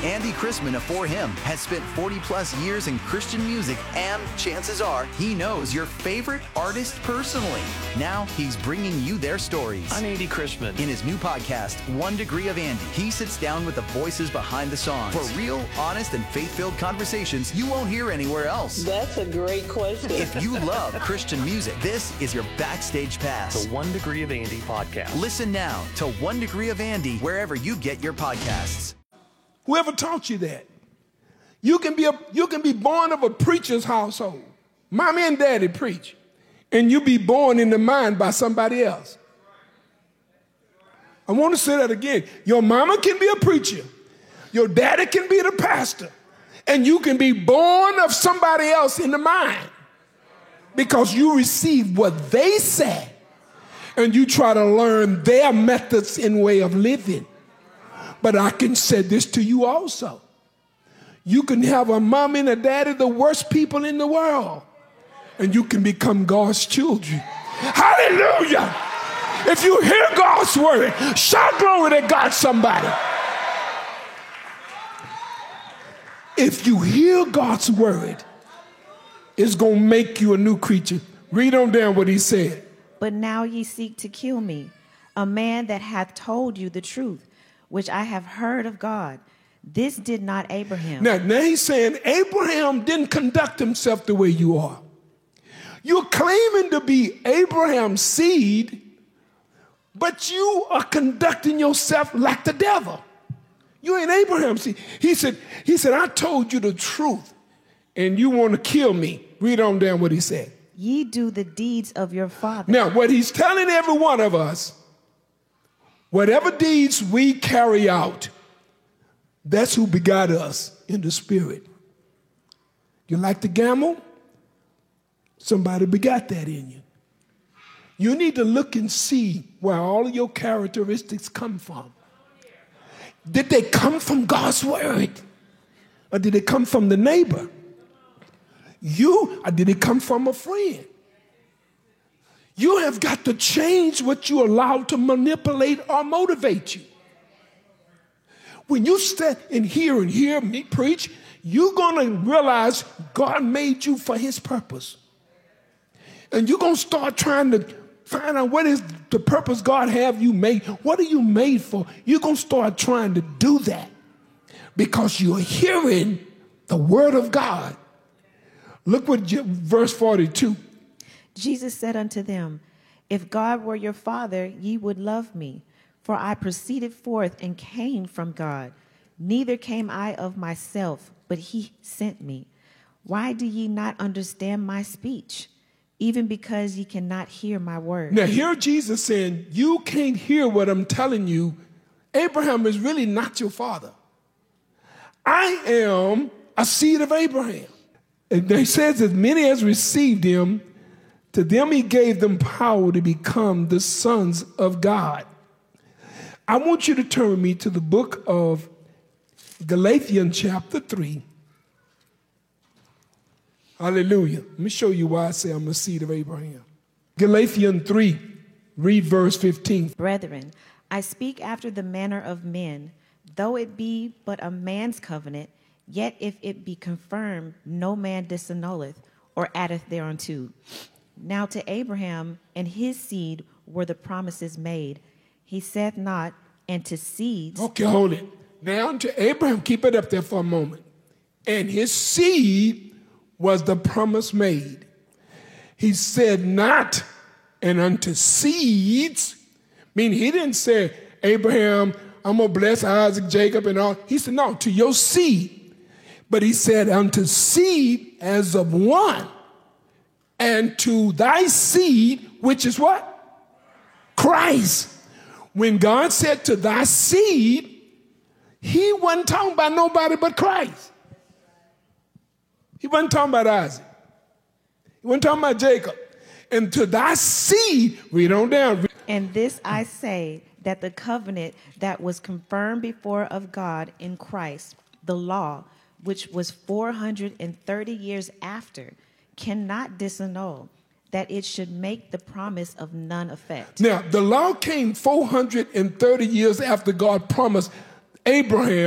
Andy Chrisman of For Him has spent 40 plus years in Christian music, and chances are he knows your favorite artist personally. Now he's bringing you their stories. I'm Andy Chrisman. In his new podcast, 1 Degree of Andy, he sits down with the voices behind the songs for real, honest, and faith-filled conversations you won't hear anywhere else. That's a great question. If you love Christian music, this is your backstage pass. The 1 Degree of Andy podcast. Listen now to 1 Degree of Andy wherever you get your podcasts. Whoever taught you that? You can be born of a preacher's household. Mommy and daddy preach. And you be born in the mind by somebody else. I want to say that again. Your mama can be a preacher. Your daddy can be the pastor. And you can be born of somebody else in the mind. Because you receive what they said. And you try to learn their methods and way of living. But I can say this to you also. You can have a mom and a daddy, the worst people in the world, and you can become God's children. Hallelujah! If you hear God's word, shout glory to God, somebody. If you hear God's word, it's going to make you a new creature. Read on down what he said. But now ye seek to kill me, a man that hath told you the truth, which I have heard of God. This did not Abraham. Now he's saying Abraham didn't conduct himself the way you are. You're claiming to be Abraham's seed, but you are conducting yourself like the devil. You ain't Abraham's seed. He said, I told you the truth, and you want to kill me. Read on down what he said. Ye do the deeds of your father. Now, what he's telling every one of us, whatever deeds we carry out, that's who begot us in the spirit. You like to gamble? Somebody begot that in you. You need to look and see where all of your characteristics come from. Did they come from God's word? Or did they come from the neighbor? Or did it come from a friend? You have got to change what you allow to manipulate or motivate you. When you stand and hear me preach, you're going to realize God made you for his purpose. And you're going to start trying to find out what is the purpose God have you made. What are you made for? You're going to start trying to do that because you're hearing the word of God. Look what verse 42. Jesus said unto them, If God were your father, ye would love me. For I proceeded forth and came from God. Neither came I of myself, but he sent me. Why do ye not understand my speech? Even because ye cannot hear my word. Now hear Jesus saying, you can't hear what I'm telling you. Abraham is really not your father. I am a seed of Abraham. And he says, as many as received him, to them he gave them power to become the sons of God. I want you to turn with me to the book of Galatians chapter 3. Hallelujah. Let me show you why I say I'm a seed of Abraham. Galatians 3, read verse 15. Brethren, I speak after the manner of men, though it be but a man's covenant, yet if it be confirmed, no man disannulleth or addeth thereunto. Now to Abraham and his seed were the promises made. He saith not, and to seeds. Okay, hold it. Now to Abraham, keep it up there for a moment. And his seed was the promise made. He said not, and unto seeds. Meaning he didn't say, Abraham, I'm going to bless Isaac, Jacob, and all. He said, no, to your seed. But he said, unto seed as of one. And to thy seed, which is what? Christ. When God said to thy seed, he wasn't talking about nobody but Christ. He wasn't talking about Isaac. He wasn't talking about Jacob. And to thy seed, read on down. And this I say, that the covenant that was confirmed before of God in Christ, the law, which was 430 years after, cannot disannul, that it should make the promise of none effect. Now, the law came 430 years after God promised Abraham